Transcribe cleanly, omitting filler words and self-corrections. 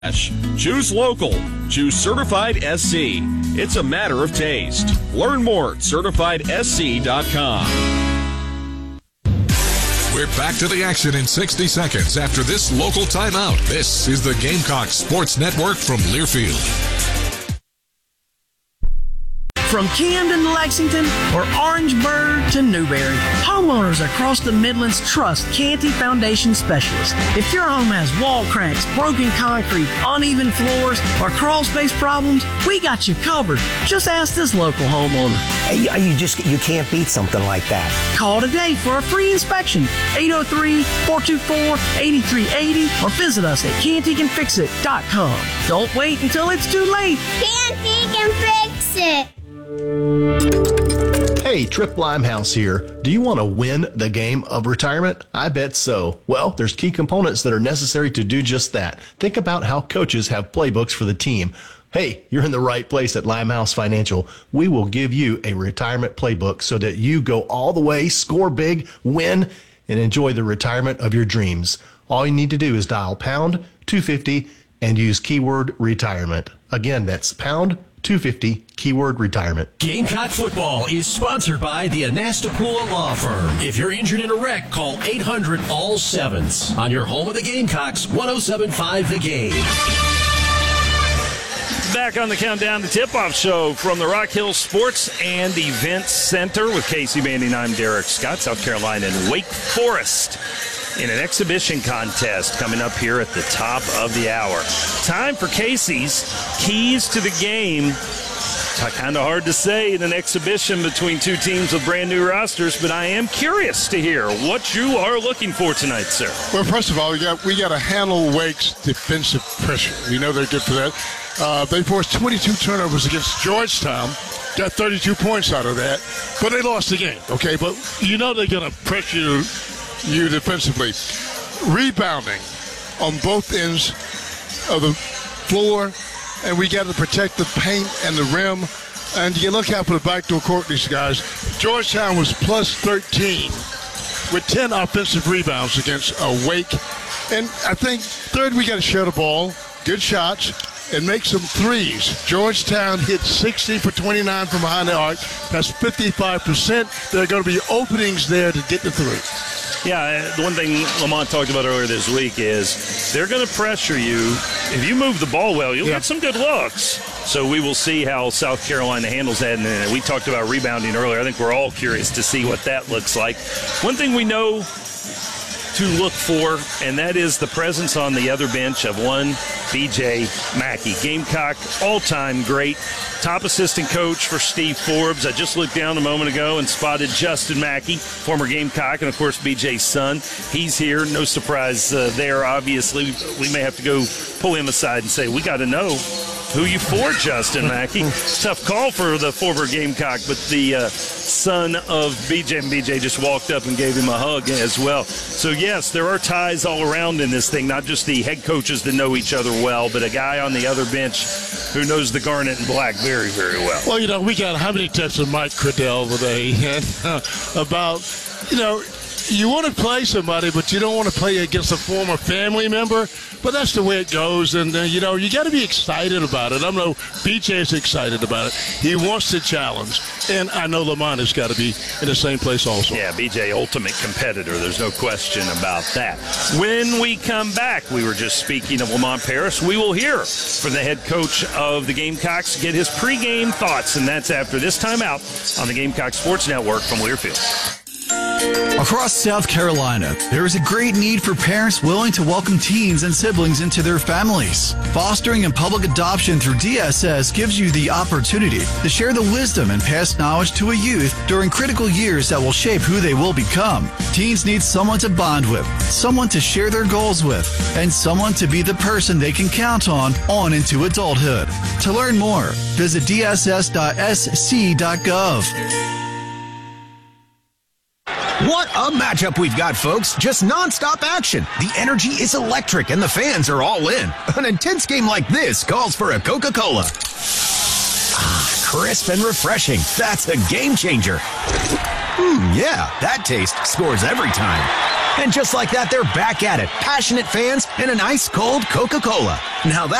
Choose local. Choose Certified SC. It's a matter of taste. Learn more at CertifiedSC.com. We're back to the action in 60 seconds after this local timeout. This is the Gamecock Sports Network from Learfield. From Camden to Lexington or Orangeburg to Newberry, homeowners across the Midlands trust Canty Foundation Specialists. If your home has wall cracks, broken concrete, uneven floors, or crawl space problems, we got you covered. Just ask this local homeowner. You can't beat something like that. Call today for a free inspection. 803-424-8380 or visit us at CantyCanFixIt.com. Don't wait until it's too late. Canty can fix it. Hey, Trip Limehouse here. Do you want to win the game of retirement? I bet so. Well, there's key components that are necessary to do just that. Think about how coaches have playbooks for the team. Hey, you're in the right place at Limehouse Financial. We will give you a retirement playbook so that you go all the way, score big, win, and enjoy the retirement of your dreams. All you need to do is dial pound 250 and use keyword retirement. Again, that's pound 250, keyword retirement. Gamecock football is sponsored by the Anastapula Law Firm. If you're injured in a wreck, call 800-ALL-7s on your home of the Gamecocks, 107.5 The Game. Back on the Countdown to Tip-Off show from the Rock Hill Sports and Events Center with Casey Manning. I'm Derek Scott. South Carolina and Wake Forest in an exhibition contest coming up here at the top of the hour. Time for Casey's Keys to the Game. It's kind of hard to say in an exhibition between two teams with brand new rosters, but I am curious to hear what you are looking for tonight, sir. Well, first of all, we got to handle Wake's defensive pressure. We know they're good for that. They forced 22 turnovers against Georgetown. Got 32 points out of that, but they lost the game, okay? But you know they're going to pressure you defensively. Rebounding on both ends of the floor, and we got to protect the paint and the rim. And you look out for the backdoor court, these guys. Georgetown was plus 13 with 10 offensive rebounds against Wake. And I think, third, we got to share the ball, good shots, and make some threes. Georgetown hit 60 for 29 from behind the arc. That's 55%. There are going to be openings there to get the three. Yeah, the one thing Lamont talked about earlier this week is they're going to pressure you. If you move the ball well, you'll get some good looks. So we will see how South Carolina handles that. And we talked about rebounding earlier. I think we're all curious to see what that looks like. One thing we know to look for, and that is the presence on the other bench of one B.J. Mackey. Gamecock all-time great. Top assistant coach for Steve Forbes. I just looked down a moment ago and spotted Justin Mackey, former Gamecock, and, of course, B.J.'s son. He's here. No surprise there, obviously. We may have to go pull him aside and say, we got to know who you for, Justin Mackey. Tough call for the former Gamecock, but the son of B.J. and B.J. just walked up and gave him a hug as well. So, yes, there are ties all around in this thing, not just the head coaches that know each other well, but a guy on the other bench who knows the garnet and black very, very well. Well, we got how many texts of Mike Cradell today about, you want to play somebody, but you don't want to play against a former family member. But that's the way it goes. And, you got to be excited about it. I know BJ is excited about it. He wants to challenge. And I know Lamont has got to be in the same place also. Yeah, BJ, ultimate competitor. There's no question about that. When we come back, we were just speaking of Lamont Paris. We will hear from the head coach of the Gamecocks, get his pregame thoughts. And that's after this timeout on the Gamecock Sports Network from Learfield. Across South Carolina, there is a great need for parents willing to welcome teens and siblings into their families. Fostering and public adoption through DSS gives you the opportunity to share the wisdom and past knowledge to a youth during critical years that will shape who they will become. Teens need someone to bond with, someone to share their goals with, and someone to be the person they can count on into adulthood. To learn more, visit dss.sc.gov. What a matchup we've got, folks. Just nonstop action. The energy is electric and the fans are all in. An intense game like this calls for a Coca-Cola. Crisp and refreshing. That's a game changer. Yeah, that taste scores every time. And just like that, they're back at it. Passionate fans and an ice-cold Coca-Cola. Now